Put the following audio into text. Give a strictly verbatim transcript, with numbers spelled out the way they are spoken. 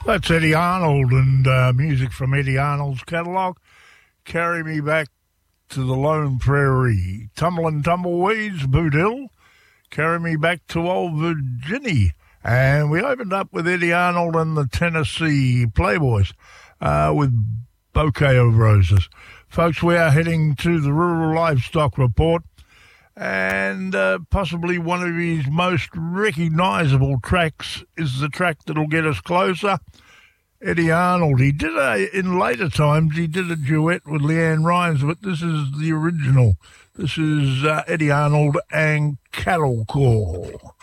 That's Eddie Arnold and uh, music from Eddie Arnold's catalogue. Carry Me Back to the Lone Prairie. Tumblin' Tumbleweeds, Boot Hill. Carry Me Back to Old Virginia. And we opened up with Eddie Arnold and the Tennessee Playboys uh, with Bouquet of Roses. Folks, we are heading to the Rural Livestock Report. And uh, possibly one of his most recognisable tracks is the track that'll get us closer. Eddie Arnold. He did a, in later times, he did a duet with Leanne Rimes, but this is the original. This is uh, Eddie Arnold and Cattle Call.